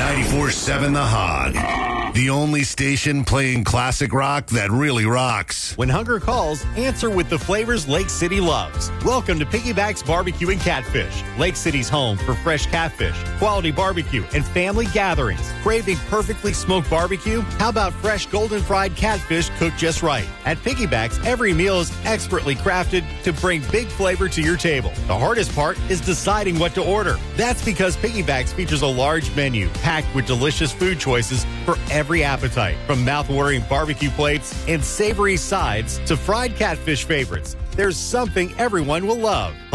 94.7 The Hog. The only station playing classic rock that really rocks. When hunger calls, answer with the flavors Lake City loves. Welcome to Piggyback's Barbecue and Catfish. Lake City's home for fresh catfish, quality barbecue, and family gatherings. Craving perfectly smoked barbecue? How about fresh golden fried catfish cooked just right? At Piggyback's, every meal is expertly crafted to bring big flavor to your table. The hardest part is deciding what to order. That's because Piggyback's features a large menu packed with delicious food choices for every appetite. From mouth-watering barbecue plates and savory sides to fried catfish favorites, there's something everyone will love.